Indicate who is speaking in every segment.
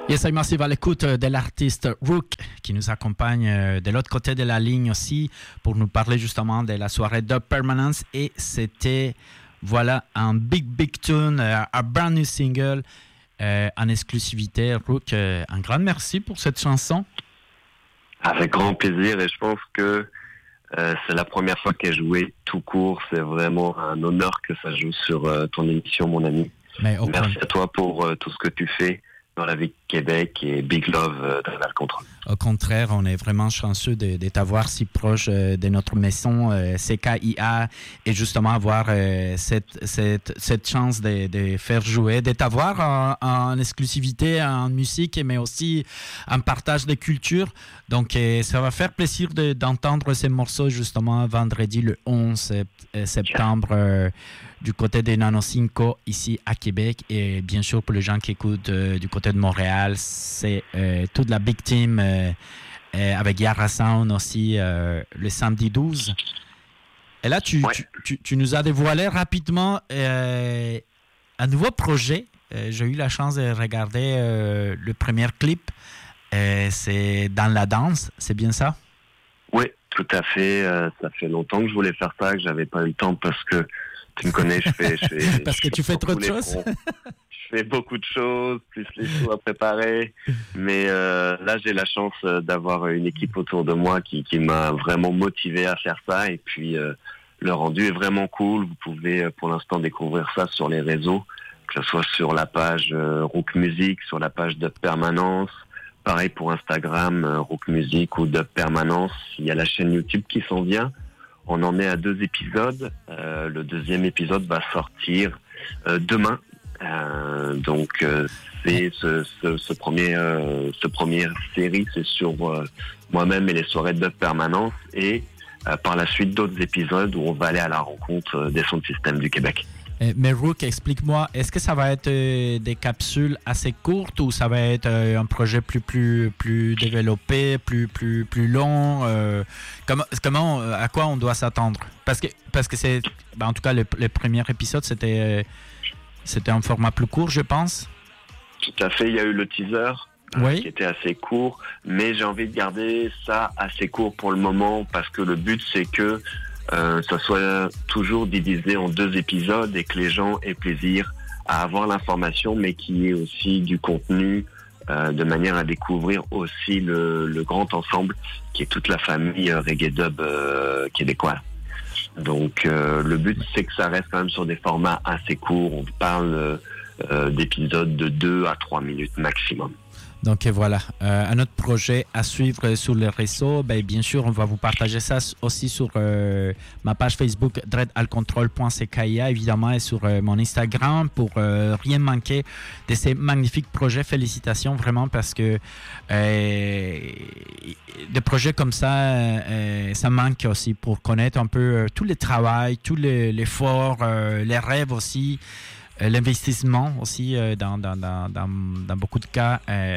Speaker 1: Yes, Massive à l'écoute de l'artiste Rook qui nous accompagne de l'autre côté de la ligne aussi pour nous parler justement de la soirée Dub Permanence et c'était voilà un big tune, un brand new single en exclusivité. Rook, un grand merci pour cette chanson.
Speaker 2: Avec grand plaisir et je pense que c'est la première fois qu'elle jouait tout court. C'est vraiment un honneur que ça joue sur ton émission, mon ami. Merci à toi pour tout ce que tu fais dans la vie de Québec et Big Love Dread Control.
Speaker 1: Au contraire, on est vraiment chanceux de t'avoir si proche de notre maison CKIA et justement avoir cette chance de faire jouer, de t'avoir en exclusivité en musique mais aussi en partage de culture. Donc ça va faire plaisir d'entendre ces morceaux justement vendredi le 11 septembre du côté de Nano Cinco ici à Québec et bien sûr pour les gens qui écoutent du côté de Montréal, c'est toute la big team avec Yara Sound aussi le samedi 12. Et là, tu nous as dévoilé rapidement un nouveau projet. J'ai eu la chance de regarder le premier clip. C'est dans la danse, c'est bien ça?
Speaker 2: Oui, tout à fait. Ça fait longtemps que je voulais faire ça, que j'avais pas eu le temps parce que tu me connais, je fais
Speaker 1: parce que tu fais trop de choses.
Speaker 2: Je fais beaucoup de choses, plus les shows à préparer. Mais là, j'ai la chance d'avoir une équipe autour de moi qui m'a vraiment motivé à faire ça. Et puis, le rendu est vraiment cool. Vous pouvez pour l'instant découvrir ça sur les réseaux, que ce soit sur la page Rook Music, sur la page Dub Permanence. Pareil pour Instagram, Rook Music ou Dub Permanence. Il y a la chaîne YouTube qui s'en vient. On en est à 2 épisodes. Le 2e épisode va sortir demain. Donc c'est ce premier série, c'est sur moi-même et les soirées de permanence et par la suite d'autres épisodes où on va aller à la rencontre des sound systems du Québec.
Speaker 1: Mais Rook, explique-moi, est-ce que ça va être des capsules assez courtes ou ça va être un projet plus développé, plus long? Comment à quoi on doit s'attendre? Parce que c'est, en tout cas le premier épisode c'était un format plus court, je pense.
Speaker 2: Tout à fait, il y a eu le teaser qui était assez court, mais j'ai envie de garder ça assez court pour le moment parce que le but c'est que ça soit toujours divisé en 2 épisodes et que les gens aient plaisir à avoir l'information, mais qu'il y ait aussi du contenu de manière à découvrir aussi le grand ensemble qui est toute la famille reggae dub québécois. Donc le but c'est que ça reste quand même sur des formats assez courts. On parle d'épisodes de 2 à 3 minutes maximum.
Speaker 1: Donc voilà, un autre projet à suivre sur les réseaux. Bien sûr, on va vous partager ça aussi sur ma page Facebook dreadalcontrol.cja évidemment et sur mon Instagram pour rien manquer de ces magnifiques projets. Félicitations vraiment parce que des projets comme ça, ça manque aussi pour connaître un peu tout le travail, tout l'effort, les rêves aussi. L'investissement aussi dans beaucoup de cas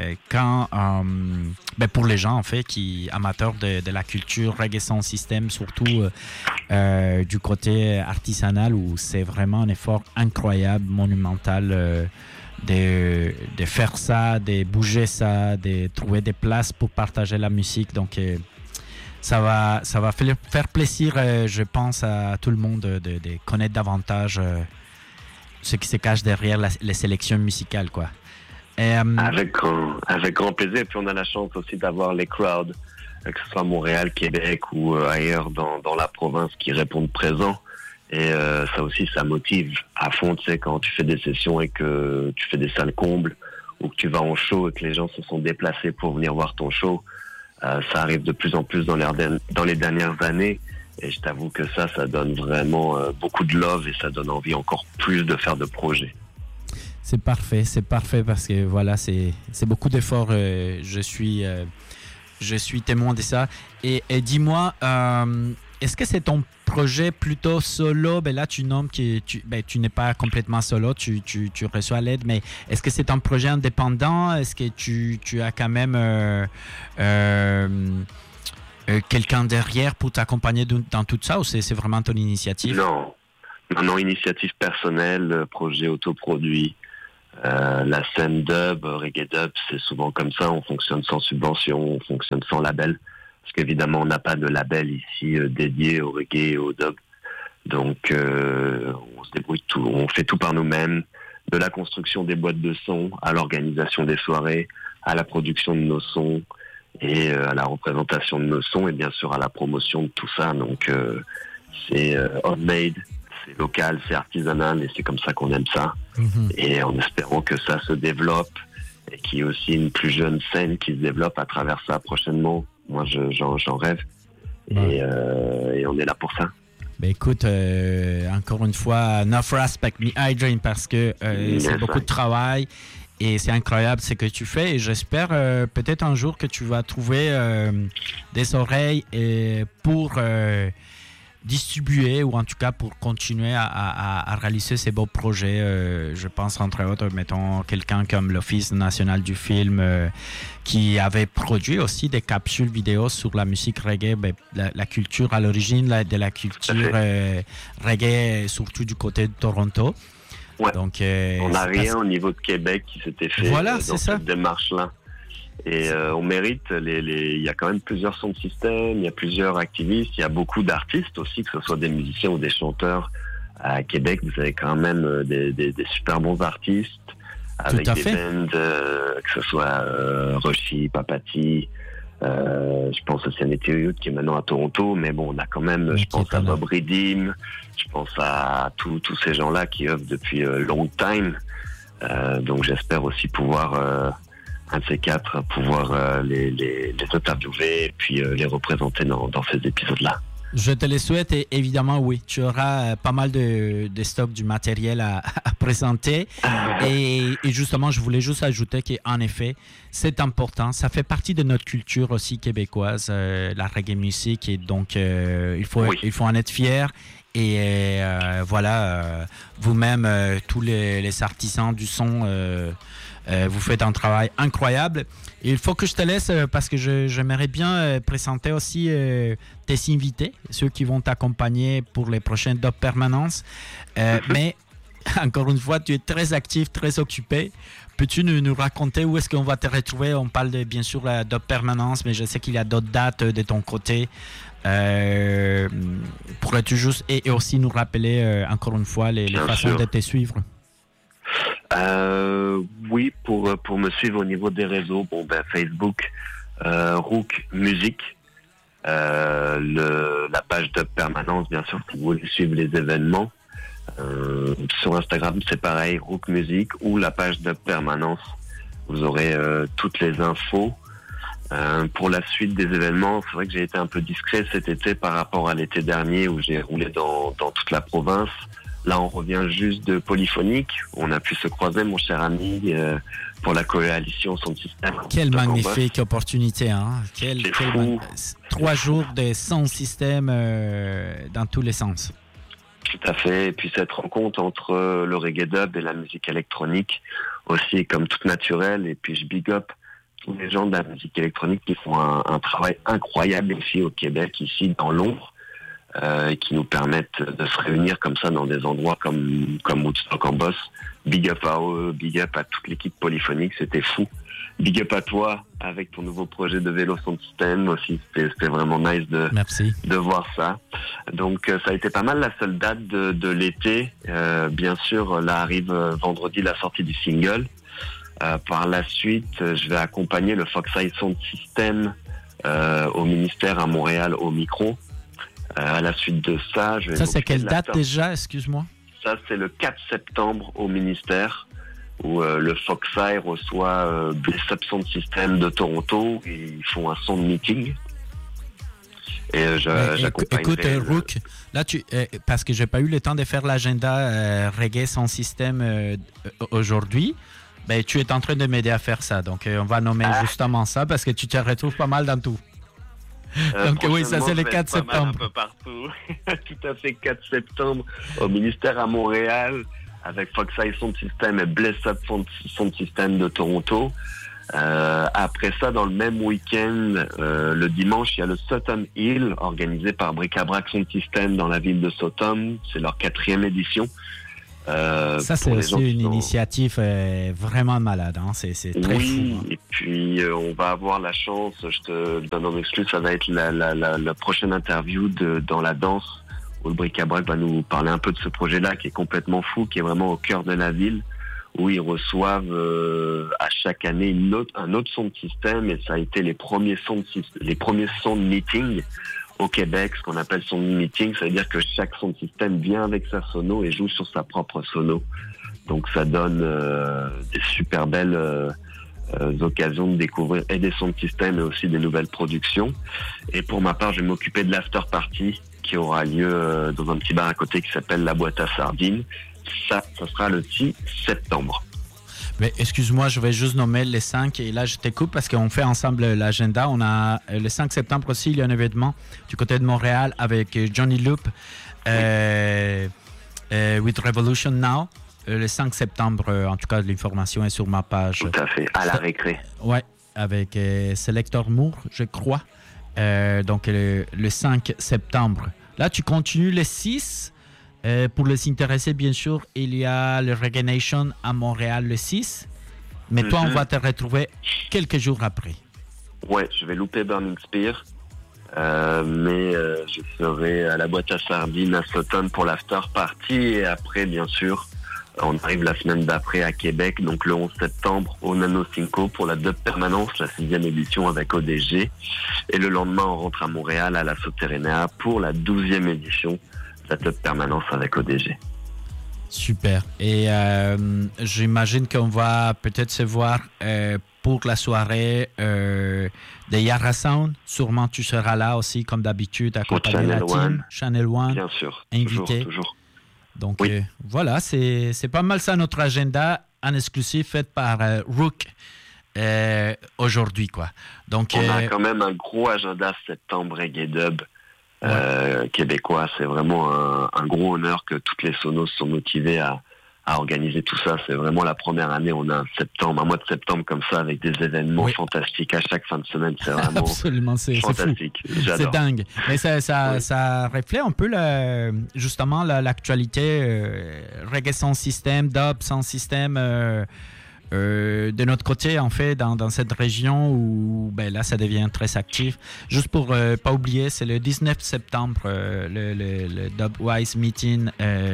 Speaker 1: pour les gens en fait qui amateurs de la culture reggae sound system surtout du côté artisanal où c'est vraiment un effort incroyable, monumental de faire ça, de bouger ça, de trouver des places pour partager la musique. Donc ça va faire plaisir je pense à tout le monde de connaître davantage ce qui se cache derrière les sélections musicales, quoi.
Speaker 2: Avec grand plaisir. Et puis on a la chance aussi d'avoir les crowds, que ce soit à Montréal, Québec ou ailleurs dans la province qui répondent présents. Et ça aussi, ça motive à fond, tu sais, quand tu fais des sessions et que tu fais des salles combles ou que tu vas en show et que les gens se sont déplacés pour venir voir ton show. Ça arrive de plus en plus dans les dernières années. Et je t'avoue que ça donne vraiment beaucoup de love et ça donne envie encore plus de faire de projets.
Speaker 1: C'est parfait parce que voilà, c'est beaucoup d'efforts. Je suis témoin de ça. Et dis-moi, est-ce que c'est ton projet plutôt solo? Là, tu nommes que tu n'es pas complètement solo, tu reçois l'aide, mais est-ce que c'est un projet indépendant? Est-ce que tu as quand même quelqu'un derrière pour t'accompagner dans tout ça ou c'est vraiment ton initiative?
Speaker 2: Non, initiative personnelle, projet autoproduit. La scène dub, reggae dub, c'est souvent comme ça. On fonctionne sans subvention, on fonctionne sans label. Parce qu'évidemment, on n'a pas de label ici dédié au reggae et au dub. Donc, on se débrouille tout. On fait tout par nous-mêmes. De la construction des boîtes de sons, à l'organisation des soirées, à la production de nos sons et à la représentation de nos sons et bien sûr à la promotion de tout ça. Donc, c'est homemade. C'est local, c'est artisanal et c'est comme ça qu'on aime ça. Et en espérant que ça se développe et qu'il y ait aussi une plus jeune scène qui se développe à travers ça prochainement. Moi, j'en rêve et on est là pour ça.
Speaker 1: Ben écoute, encore une fois, enough respect, me I dream, parce que c'est beaucoup de travail et c'est incroyable ce que tu fais et j'espère peut-être un jour que tu vas trouver des oreilles pour distribuer ou en tout cas pour continuer à réaliser ces beaux projets. Je pense entre autres, mettons, quelqu'un comme l'Office national du film qui avait produit aussi des capsules vidéo sur la musique reggae, la culture à l'origine de la culture reggae, surtout du côté de Toronto.
Speaker 2: Ouais.
Speaker 1: Donc,
Speaker 2: on n'a rien au niveau de Québec qui s'était fait dans cette démarche-là. Et on mérite, il y a quand même plusieurs sons de système, il y a plusieurs activistes, il y a beaucoup d'artistes aussi, que ce soit des musiciens ou des chanteurs. À Québec, vous avez quand même des super bons artistes, avec des bands, que ce soit Roshi, Papati, je pense à Sanity Youth qui est maintenant à Toronto, mais bon, on a quand même, je pense à Bob Redeem, je pense à tous ces gens-là qui œuvrent depuis long time. Donc j'espère aussi pouvoir... un de ces quatre, pouvoir les interviewer et puis les représenter dans ces épisodes-là.
Speaker 1: Je te le souhaite et évidemment, oui, tu auras pas mal de stocks du matériel à présenter. Et justement, je voulais juste ajouter qu'en effet, c'est important. Ça fait partie de notre culture aussi québécoise, la reggae music. Et donc, il faut en être fier. Et voilà, vous-même, tous les artisans du son... vous faites un travail incroyable. Et il faut que je te laisse parce que j'aimerais bien présenter aussi tes invités, ceux qui vont t'accompagner pour les prochaines Dub Permanences. Mais encore une fois, tu es très actif, très occupé. Peux-tu nous raconter où est-ce qu'on va te retrouver? On parle bien sûr de la Dub Permanence, mais je sais qu'il y a d'autres dates de ton côté. Pourrais-tu juste et aussi nous rappeler encore une fois les façons de te suivre?
Speaker 2: Oui, pour me suivre au niveau des réseaux, Facebook, Rook Music, la page de permanence, bien sûr, pour vous voulez suivre les événements. Sur Instagram, c'est pareil, Rook Music ou la page de permanence. Vous aurez toutes les infos. Pour la suite des événements, c'est vrai que j'ai été un peu discret cet été par rapport à l'été dernier où j'ai roulé dans toute la province. Là, on revient juste de Polyphonique. On a pu se croiser, mon cher ami, pour la coalition Son Système.
Speaker 1: Quelle magnifique opportunité, hein? 3 jours de Son Système dans tous les sens.
Speaker 2: Tout à fait. Et puis cette rencontre entre le reggae dub et la musique électronique aussi, comme toute naturelle. Et puis je big up tous les gens de la musique électronique qui font un travail incroyable ici au Québec, ici dans l'ombre. Qui nous permettent de se réunir comme ça dans des endroits comme Woodstock en Bosse. Big up à eux, big up à toute l'équipe polyphonique, c'était fou. Big up à toi avec ton nouveau projet de vélo son système aussi, c'était vraiment nice de voir ça. Donc ça a été pas mal la seule date de l'été. Bien sûr, là arrive vendredi la sortie du single. Par la suite, je vais accompagner le Fox Eye Sound System au ministère à Montréal au micro. À la suite de ça, je vais...
Speaker 1: Ça, c'est quelle date déjà, excuse-moi? Ça,
Speaker 2: c'est le 4 septembre au ministère, où le Fox Eye reçoit Bless Up Sound System de Toronto, et ils font un sound meeting. Et j'accompagne...
Speaker 1: Écoute, Rook, là, parce que j'ai pas eu le temps de faire l'agenda reggae Sound System aujourd'hui, ben, tu es en train de m'aider à faire ça. Donc, on va nommer justement ça, parce que tu te retrouves pas mal dans tout. Donc oui, ça c'est le 4 septembre.
Speaker 2: Un peu partout. Tout à fait, 4 septembre au ministère à Montréal avec Fox Eye Sound System et Bless Up Sound System de Toronto. Après ça, dans le même week-end, le dimanche, il y a le Sotom Hill organisé par Bric-à-Brac Sound System dans la ville de Sotom. C'est leur 4e édition.
Speaker 1: Ça, c'est aussi une initiative vraiment malade. Hein. C'est très fou. Hein.
Speaker 2: Et puis, on va avoir la chance, je te donne en exclu, ça va être la prochaine interview dans la danse, où le Bric-à-Brac va nous parler un peu de ce projet-là, qui est complètement fou, qui est vraiment au cœur de la ville, où ils reçoivent à chaque année un autre son de système, et ça a été les premiers sons de meeting au Québec, ce qu'on appelle son meeting. Ça veut dire que chaque son de système vient avec sa sono et joue sur sa propre sono. Donc ça donne des super belles occasions de découvrir et des sons de système et aussi des nouvelles productions. Et pour ma part, je vais m'occuper de l'after party qui aura lieu dans un petit bar à côté qui s'appelle La Boîte à Sardines. Ça sera le 6 septembre.
Speaker 1: Mais excuse-moi, je vais juste nommer les 5 et là je t'écoute parce qu'on fait ensemble l'agenda. On a le 5 septembre aussi, il y a un événement du côté de Montréal avec Johnny Loop with Revolution Now. Le 5 septembre, en tout cas, l'information est sur ma page.
Speaker 2: Tout à fait, à la récré.
Speaker 1: Ouais, avec Selector Moore, je crois. Donc le 5 septembre. Là, tu continues le 6. Pour les intéressés, bien sûr, il y a le Reggae Nation à Montréal le 6. Mais toi, on va te retrouver quelques jours après.
Speaker 2: Ouais, je vais louper Burning Spear. Mais je serai à la Boîte à Sardines à Sutton pour l'after party. Et après, bien sûr, on arrive la semaine d'après à Québec, donc le 11 septembre au Nano Cinco pour la Dub Permanence, la 6e édition avec ODG. Et le lendemain, on rentre à Montréal à la Soterenea pour la 12e édition. La Dub Permanence avec ODG.
Speaker 1: Super. Et j'imagine qu'on va peut-être se voir pour la soirée de Yara Sound. Sûrement, tu seras là aussi, comme d'habitude, accompagné la team. Channel One.
Speaker 2: Bien sûr.
Speaker 1: Invité.
Speaker 2: Toujours.
Speaker 1: Donc, oui. Voilà, c'est pas mal ça, notre agenda en exclusif fait par Rook aujourd'hui, quoi. Donc,
Speaker 2: on a quand même un gros agenda septembre reggae dub. Québécois, c'est vraiment un gros honneur que toutes les sonos sont motivées à organiser tout ça. C'est vraiment la première année, on a un mois de septembre comme ça avec des événements fantastiques à chaque fin de semaine. C'est vraiment
Speaker 1: absolument, c'est
Speaker 2: fantastique.
Speaker 1: C'est dingue. Mais ça reflète un peu justement l'actualité reggae sans système, dub sans système. De notre côté, en fait, dans cette région où là, ça devient très actif. Juste pour pas oublier, c'est le 19 septembre, le Dubwise Meeting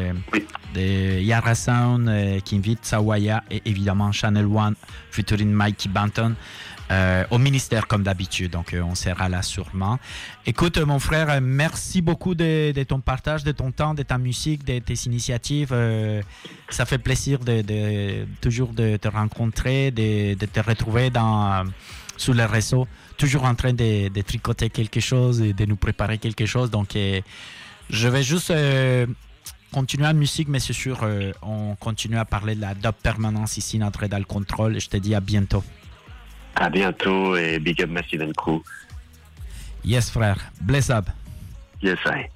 Speaker 1: de Yara Sound qui invite Sawaya et évidemment Channel One featuring Mikey Banton au ministère comme d'habitude. Donc, on sera là sûrement. Écoute, mon frère, merci beaucoup de ton partage, de ton temps, de ta musique, de tes initiatives. Ça fait plaisir toujours de te rencontrer, de te retrouver sur les réseaux, toujours en train de tricoter quelque chose et de nous préparer quelque chose. Donc, je vais juste continuer en musique, mais c'est sûr, on continue à parler de la Dub Permanence ici, notre dans le contrôle. Je te dis à bientôt.
Speaker 2: À bientôt et big up Massive & Crew.
Speaker 1: Yes, frère. Bless up.
Speaker 2: Yes, I.